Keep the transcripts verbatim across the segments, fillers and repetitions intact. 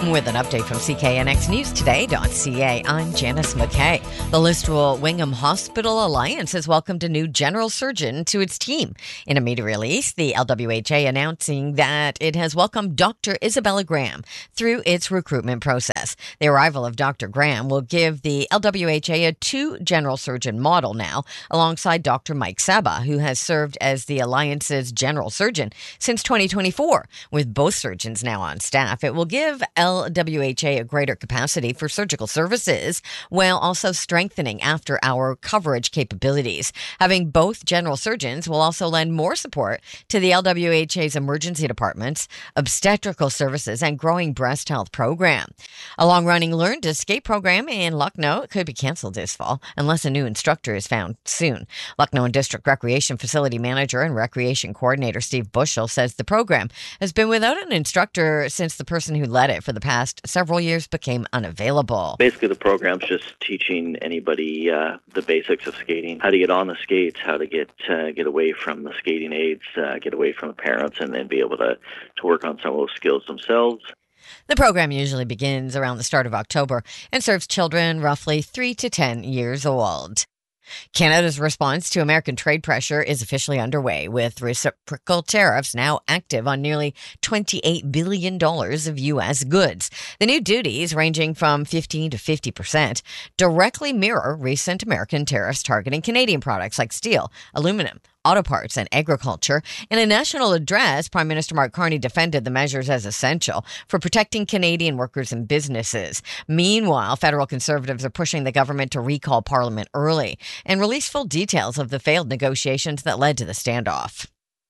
With an update from C K N X News Today dot C A, I'm Janice McKay. The Listowel Wingham Hospital Alliance has welcomed a new general surgeon to its team. In a media release, the L W H A announcing that it has welcomed Doctor Isabella Graham through its recruitment process. The arrival of Doctor Graham will give the L W H A a two general surgeon model now, alongside Doctor Mike Saba, who has served as the Alliance's general surgeon since twenty twenty-four. With both surgeons now on staff, it will give L W H A a greater capacity for surgical services while also strengthening after-hour coverage capabilities. Having both general surgeons will also lend more support to the L W H A's emergency departments, obstetrical services, and growing breast health program. A long-running Learn to Skate program in Lucknow could be canceled this fall unless a new instructor is found soon. Lucknow District Recreation Facility Manager and Recreation Coordinator Steve Bushell says the program has been without an instructor since the person who led it for the past several years became unavailable. Basically, the program's just teaching anybody uh, the basics of skating, how to get on the skates, how to get uh, get away from the skating aids, uh, get away from the parents, and then be able to, to work on some of those skills themselves. The program usually begins around the start of October and serves children roughly three to ten years old. Canada's response to American trade pressure is officially underway, with reciprocal tariffs now active on nearly twenty-eight billion dollars of U S goods. The new duties, ranging from fifteen to fifty percent, directly mirror recent American tariffs targeting Canadian products like steel, aluminum, auto parts, and agriculture. In a national address, Prime Minister Mark Carney defended the measures as essential for protecting Canadian workers and businesses. Meanwhile, federal Conservatives are pushing the government to recall Parliament early and release full details of the failed negotiations that led to the standoff.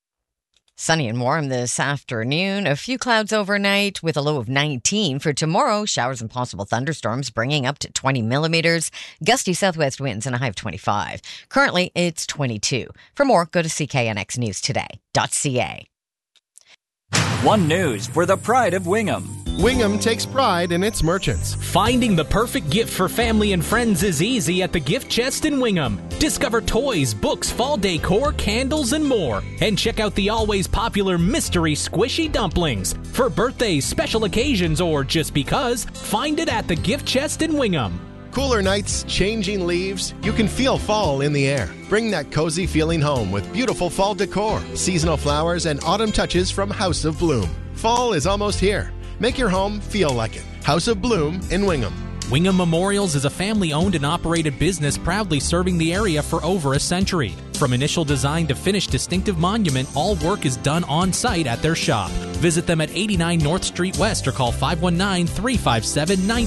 Sunny and warm this afternoon. A few clouds overnight with a low of nineteen. For tomorrow, showers and possible thunderstorms bringing up to twenty millimeters. Gusty southwest winds and a high of twenty-five. Currently, it's twenty-two. For more, go to C K N X News Today dot C A. One News for the pride of Wingham. Wingham takes pride in its merchants. Finding the perfect gift for family and friends is easy at the Gift Chest in Wingham. Discover toys, books, fall decor, candles, and more. And check out the always popular mystery squishy dumplings. For birthdays, special occasions, or just because, find it at the Gift Chest in Wingham. Cooler nights, changing leaves, you can feel fall in the air. Bring that cozy feeling home with beautiful fall decor, seasonal flowers, and autumn touches from House of Bloom. Fall is almost here. Make your home feel like it. House of Bloom in Wingham. Wingham Memorials is a family-owned and operated business proudly serving the area for over a century. From initial design to finished distinctive monument, all work is done on-site at their shop. Visit them at eighty-nine North Street West or call five one nine, three five seven, nine